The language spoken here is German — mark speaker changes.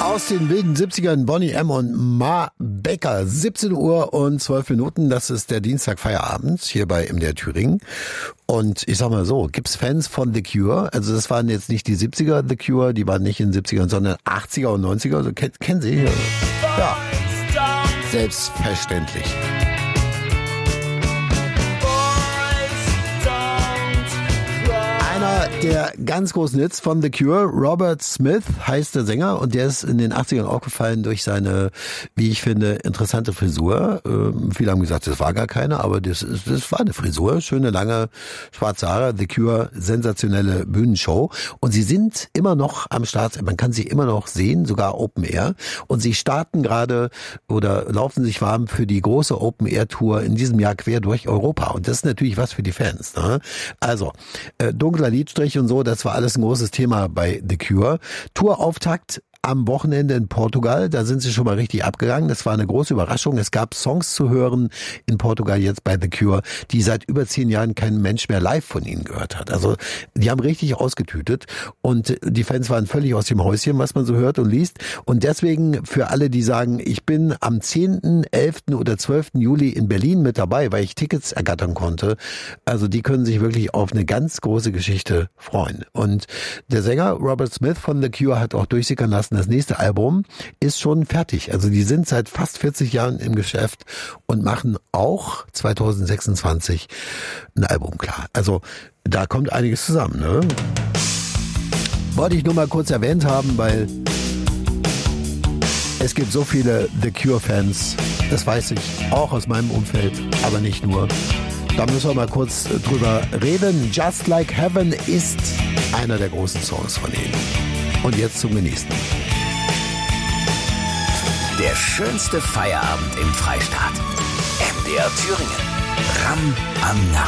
Speaker 1: Aus den wilden 70ern Boney M. und Ma Becker. 17 Uhr und 12 Minuten. Das ist der Dienstag-Feierabend hier bei MDR Thüringen. Und ich sag mal so, gibt's Fans von The Cure? Also das waren jetzt nicht die 70er The Cure, die waren nicht in den 70ern, sondern 80er und 90er. Also kennen Sie? Ja, selbstverständlich. Einer der ganz großen Hits von The Cure, Robert Smith heißt der Sänger, und der ist in den 80ern aufgefallen durch seine, wie ich finde, interessante Frisur. Viele haben gesagt, das war gar keine, aber das war eine Frisur, schöne lange schwarze Haare. The Cure, sensationelle Bühnenshow, und sie sind immer noch am Start, man kann sie immer noch sehen, sogar Open Air, und sie starten gerade oder laufen sich warm für die große Open Air Tour in diesem Jahr quer durch Europa, und das ist natürlich was für die Fans, ne? Also, dunkler Lidstrich und so, das war alles ein großes Thema bei The Cure. Tourauftakt am Wochenende in Portugal, da sind sie schon mal richtig abgegangen. Das war eine große Überraschung. Es gab Songs zu hören in Portugal jetzt bei The Cure, die seit über 10 Jahren kein Mensch mehr live von ihnen gehört hat. Also die haben richtig ausgetütet, und die Fans waren völlig aus dem Häuschen, was man so hört und liest. Und deswegen für alle, die sagen, ich bin am 10., 11. oder 12. Juli in Berlin mit dabei, weil ich Tickets ergattern konnte, also die können sich wirklich auf eine ganz große Geschichte freuen. Und der Sänger Robert Smith von The Cure hat auch durchsickern lassen, das nächste Album ist schon fertig. Also die sind seit fast 40 Jahren im Geschäft und machen auch 2026 ein Album klar. Also da kommt einiges zusammen, ne? Wollte ich nur mal kurz erwähnt haben, weil es gibt so viele The Cure-Fans, das weiß ich, auch aus meinem Umfeld, aber nicht nur. Da müssen wir mal kurz drüber reden. Just Like Heaven ist einer der großen Songs von ihnen. Und jetzt zum Genießen.
Speaker 2: Der schönste Feierabend im Freistaat. MDR Thüringen. Ram am Nachmittag.